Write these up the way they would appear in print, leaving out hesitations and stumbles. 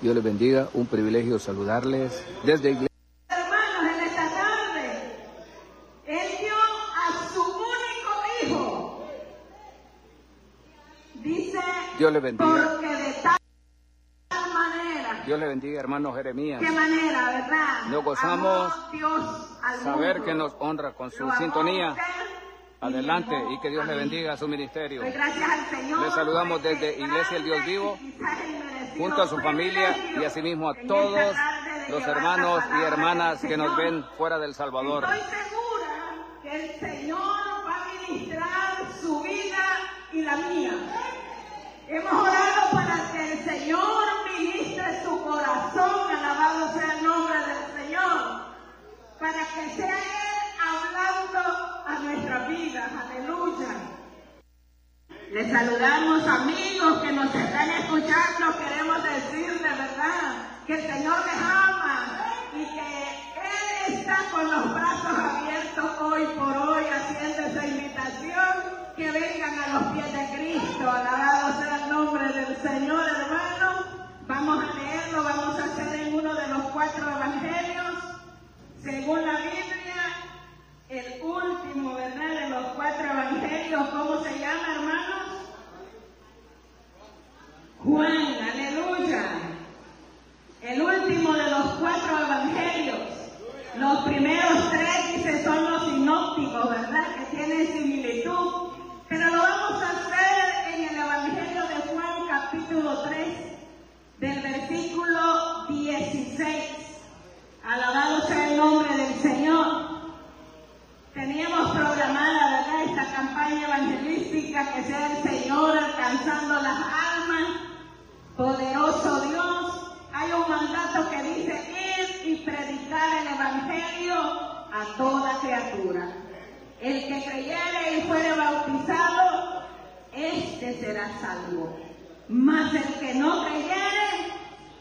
Dios les bendiga, un privilegio saludarles desde Iglesia. Hermanos, en esta tarde, Él dio a su único Hijo. Dice, Dios les bendiga. porque de tal manera. Dios le bendiga, hermano Jeremías. ¿Qué manera, verdad? Nos gozamos Amó Dios al saber mundo. que nos honra con su Lo amó sintonía. usted y Adelante me amó y que Dios a le mí. bendiga a su ministerio. Doy gracias al Señor. Le saludamos por desde este Iglesia El Dios grande Vivo, y quizás inmerecido junto a su familia privilegio y asimismo a en todos esta tarde de los llevar hermanos la y palabra hermanas del que nos Señor. ven fuera del Salvador. Estoy segura que el Señor va a ministrar su vida y la mía. Hemos orado para que el Señor ministre su corazón, alabado sea el nombre del Señor, para que sea Él hablando a nuestras vidas. Aleluya. Les saludamos, amigos que nos están escuchando. Queremos decirles, ¿verdad?, que el Señor les ama y que Él está con los brazos abiertos hoy por hoy, haciendo esa invitación, que vengan a los pies de Cristo. Alabado sea el nombre del Señor, hermano. Vamos a leerlo, vamos a hacer en uno de los 4 evangelios, según la Biblia, el último, ¿verdad?, de los 4 evangelios. ¿Cómo se llama, hermanos? Juan, aleluya. El último de los 4 evangelios. Los primeros 3, dice, son los sinópticos, ¿verdad?, que tienen similitud. Pero lo vamos a hacer en el evangelio de Juan, capítulo 3, del versículo 16. Alabado sea el nombre del Señor. Teníamos programada, ¿verdad?, esta campaña evangelística, que sea el Señor alcanzando las almas. Poderoso Dios. Hay un mandato que dice: ir y predicar el evangelio a toda criatura. El que creyere y fuere bautizado, este será salvo. Mas el que no creyere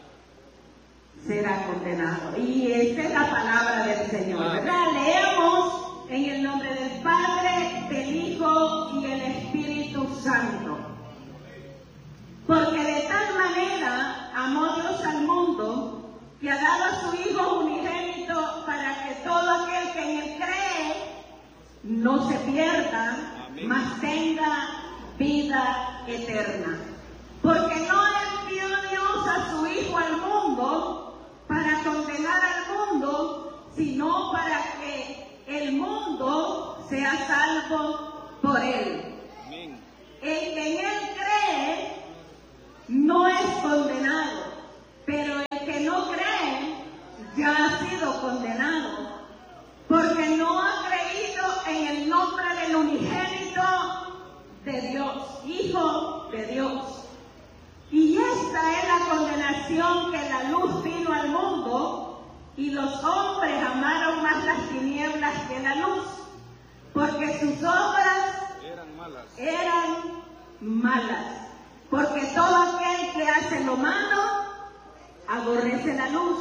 será condenado. Y esta es la palabra del Señor, ¿verdad? Leemos en el nombre del Padre, del Hijo y el Espíritu Santo. Porque de tal manera amó Dios al mundo, que ha dado a su Hijo unigénito, para que todo aquel que en él cree no se pierda, mas tenga vida eterna. Porque no envió Dios a su Hijo al mundo para condenar al mundo, sino para que el mundo sea salvo por él. El que en él cree no es condenado, pero el que no cree ya ha sido condenado, porque no ha creído en el nombre del unigénito de Dios, Hijo de Dios. Y esta es la condenación, que la luz vino al mundo y los hombres amaron más las tinieblas que la luz, porque sus obras eran malas. Porque todo aquel que hace lo malo aborrece la luz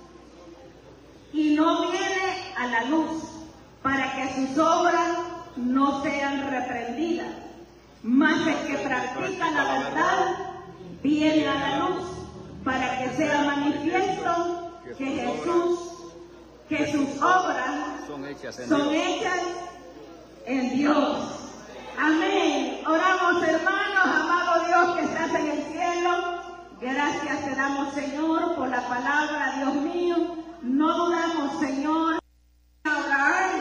y no viene a la luz, para que sus obras no sean reprendidas. Mas el que practica la verdad viene a la luz, para que sea manifiesto que sus obras son hechas en Dios. Amén. Oramos, hermanos. Amado Dios que estás en el cielo, gracias te damos, Señor, por la palabra, Dios mío. No dudamos, Señor, Abraham,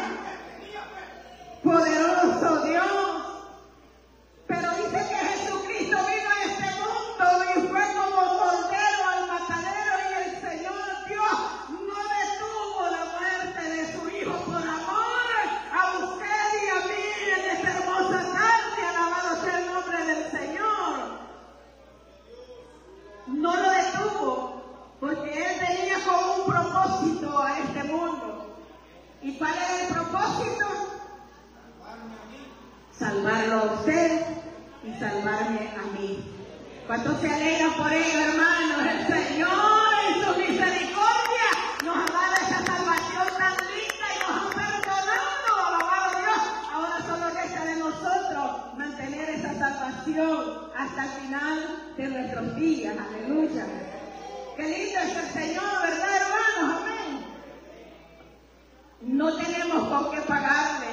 poderoso Dios. Pero dice que Jesucristo vino a este mundo y fue como cordero al matadero, y el Señor Dios no detuvo la muerte de su Hijo por amor a usted y a mí en esta hermosa tarde. Alabado sea el nombre del Señor. No lo detuvo, porque Él venía con un propósito a este mundo. ¿Y cuál es el propósito? Salvarlo a usted y salvarme a mí. ¿Cuántos se alegran por ello, hermanos? El Señor en su misericordia nos ha dado esa salvación tan linda y nos ha perdonado. Alabado Dios. Ahora solo resta de nosotros mantener esa salvación hasta el final de nuestros días. Aleluya. Qué lindo es el Señor, ¿verdad, hermanos? Amén. No tenemos con qué pagarle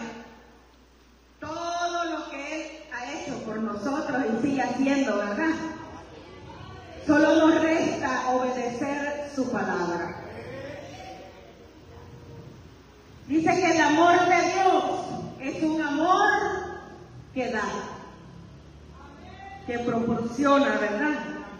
todo lo que Él ha hecho por nosotros y sigue haciendo, ¿verdad? Solo nos resta obedecer su palabra. Dice que el amor de Dios es un amor que da, que proporciona, ¿verdad?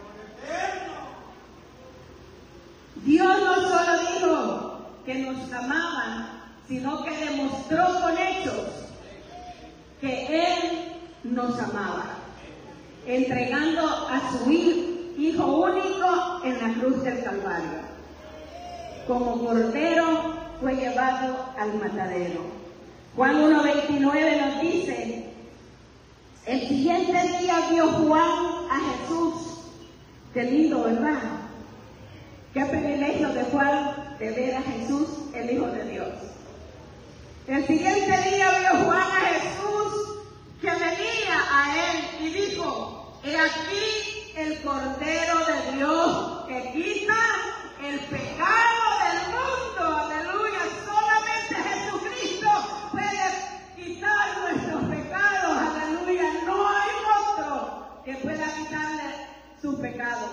Dios no solo dijo que nos amaba, sino que demostró con hechos que Él nos amaba, entregando a su Hijo único en la cruz del Calvario. Como cordero fue llevado al matadero. Juan 1:29 nos dice: el siguiente día vio Juan a Jesús. Qué lindo, ¿verdad? Qué privilegio de Juan de ver a Jesús, el Hijo de Dios. El siguiente día vio Juan a Jesús que venía a él y dijo: he aquí el Cordero de Dios que quita el pecado del mundo. Aleluya. Solamente Jesucristo puede quitar nuestros pecados. Aleluya. No hay otro que pueda quitarle sus pecados.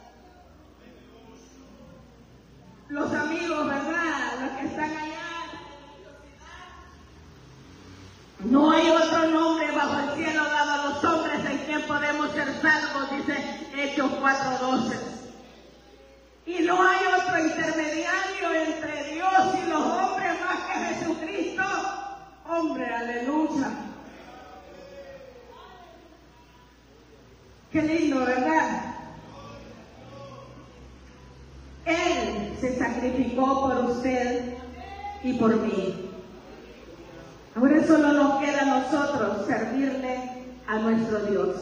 Los amigos, ¿verdad? Los que están allá. No hay otro nombre bajo el cielo dado a los hombres en quien podemos ser salvos, dice Hechos 4:12. Y no hay otro intermediario entre Dios y los hombres más que Jesucristo. Hombre, aleluya. Qué lindo, ¿verdad? Él se sacrificó por usted y por mí. Ahora solo nos queda a nosotros servirle a nuestro Dios.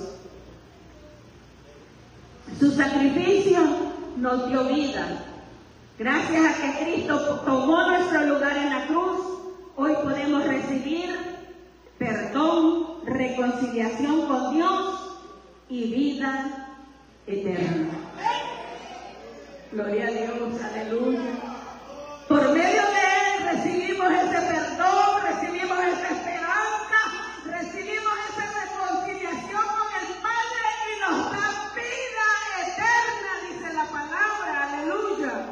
Su sacrificio nos dio vida. Gracias a que Cristo tomó nuestro lugar en la cruz, hoy podemos recibir perdón, reconciliación con Dios y vida eterna. Gloria a Dios, aleluya. Por medio de Él recibimos ese perdón, recibimos esa esperanza, recibimos esa reconciliación con el Padre y nos da vida eterna, dice la palabra, aleluya.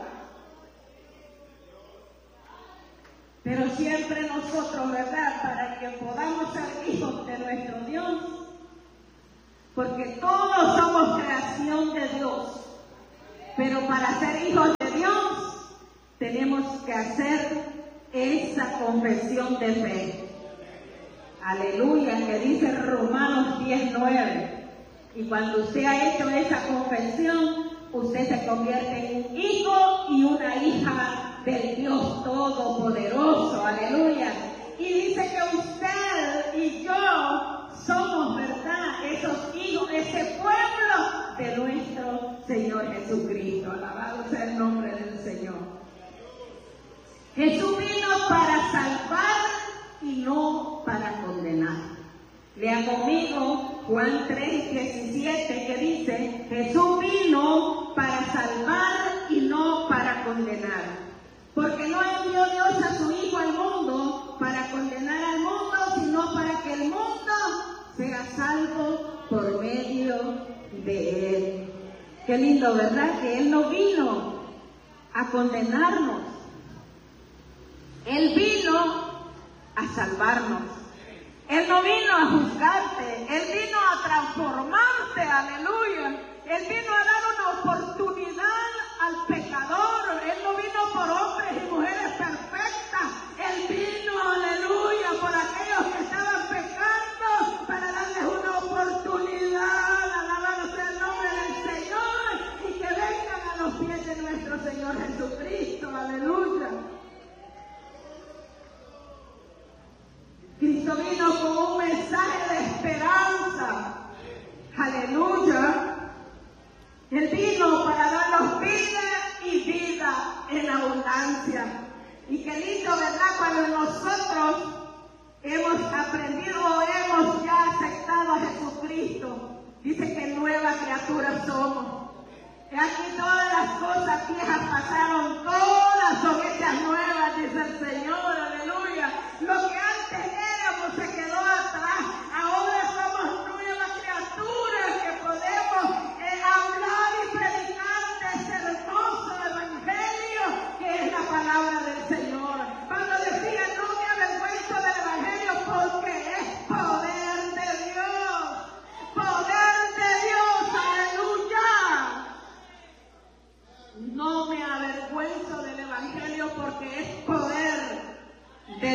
Pero siempre nosotros, ¿verdad? Para que podamos ser hijos de nuestro Dios, porque todos somos creación de Dios, pero para ser hijos de Dios tenemos que hacer esa confesión de fe. Aleluya, que dice Romanos 10:9. Y cuando usted ha hecho esa confesión, usted se convierte en un hijo y una hija del Dios Todopoderoso. Aleluya. Y dice que usted y yo somos, ¿verdad?, esos hijos, ese pueblo de nuestro Señor Jesucristo. Alabado sea el nombre del Señor. Jesús vino para salvar y no para condenar. Lea conmigo Juan 3:17, que dice: Jesús vino para salvar y no para condenar. Porque no envió Dios a su Hijo al mundo para condenar al mundo, sino para que el mundo sea salvo por medio de Él. Qué lindo, ¿verdad? Que Él no vino a condenarnos. Él vino a salvarnos. Él no vino a juzgarte. Él vino a transformarte. Aleluya. Él vino a dar una oportunidad al pecador. Él no vino por hombres y mujeres perfectas. Él vino, aleluya, por aquellos que estaban pecando, para darles una oportunidad. Alabado sea el nombre del Señor. Y que vengan a los pies de nuestro Señor Jesucristo. Aleluya. Cristo vino con un mensaje de esperanza. Aleluya. Él vino para darnos vida y vida en abundancia. Y qué lindo, ¿verdad?, cuando nosotros hemos aprendido o hemos ya aceptado a Jesucristo. Dice que nueva criatura somos. Y aquí todas las cosas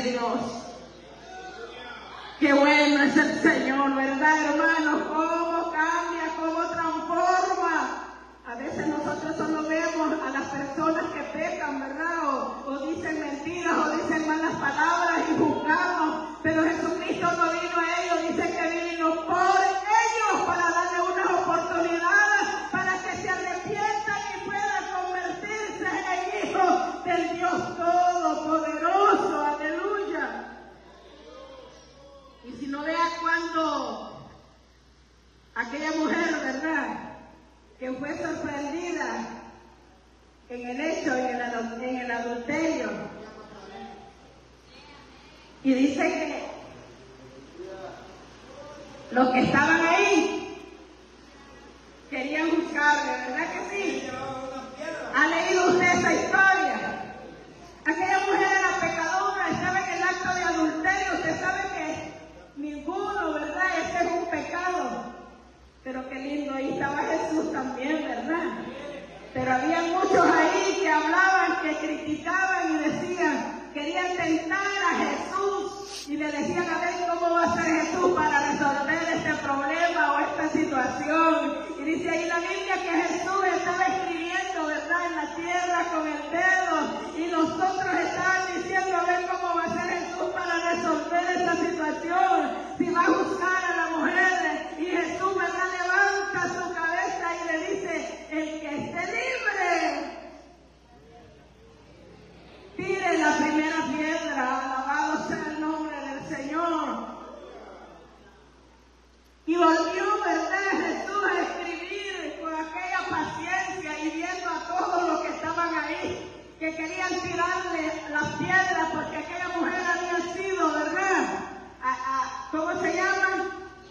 Dios. Qué bueno es el Señor, ¿verdad, hermanos? Cómo cambia, cómo transforma. A veces nosotros solo vemos a las personas que pecan, ¿verdad? O dicen mentiras, o dicen malas palabras y juzgamos. Pero Jesucristo no vino a ellos, dice que vino por ellos para darle unas oportunidades para que se arrepientan y puedan convertirse en hijos del Dios Todopoderoso. Aleluya. Y si no vea cuando aquella mujer, ¿verdad?, que fue sorprendida en el hecho, en el adulterio. Y dice que los que estaban ahí querían buscarle, ¿verdad que sí? ¿Ha leído usted esa historia? Aquella mujer era pecadora, estaba en el acto de adulterio. Usted sabe que ninguno, ¿verdad? Ese es un pecado. Pero qué lindo, ahí estaba Jesús también, ¿verdad? Pero había muchos ahí que hablaban, que criticaban y decían, querían tentar a Jesús y le decían, a ver cómo va a ser Jesús para resolver este problema o esta situación. Y dice ahí la Biblia que Jesús estaba escribiendo, ¿verdad?, en la tierra con el dedo, y nosotros estaban diciendo, a ver cómo va a ser Jesús para resolver esta situación, si va a juzgar a la mujer. Y Jesús, ¿verdad?, levanta su cabeza y le dice, el que esté libre, tire la primera piedra. Alabado sea el nombre del Señor. Y volvió, ¿verdad?, Jesús a escribir con aquella paciencia y viendo a todos los que estaban ahí, que querían tirarle las piedras porque aquella mujer había sido, ¿verdad?, ¿cómo se llama?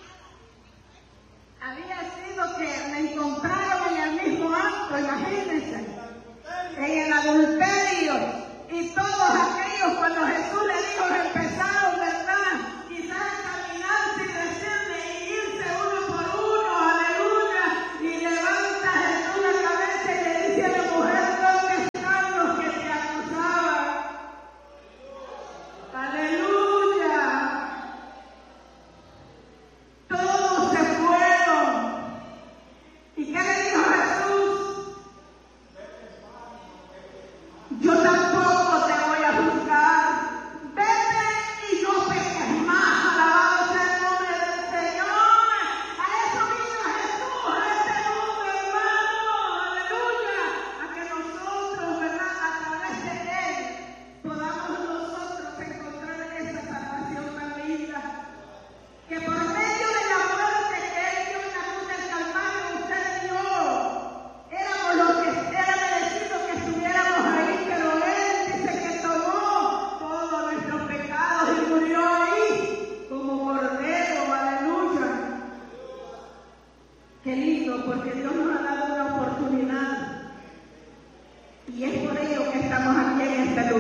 Había sido que la encontraron en el mismo acto, imagínense, en el adulterio. Y todos aquellos, cuando Jesús le dijo que empezaron, ¿verdad?, quizás a caminarse y decirle y irse uno por uno, aleluya. Y levanta Jesús la cabeza y le dice a la mujer, ¿dónde están los que te acusaban? Aleluya. Todos se fueron. ¿Y qué le dijo Jesús? Yo tampoco te voy a juzgar. Vete y no peques más. Alabado sea el nombre del Señor. A eso vino Jesús, a este mundo, hermano. Aleluya. A que nosotros, ¿verdad?, a través de Él, podamos nosotros encontrar esa salvación tan linda. Que por medio de la muerte que Él dio en la cruz del Calvario, usted y yo, éramos los que era merecido que estuviéramos ahí, pero Él dice que tomó todos nuestros pecados y murió ahí como cordero. Aleluya. Qué lindo, porque Dios nos ha dado una oportunidad. Y es por ello que estamos aquí en este lugar.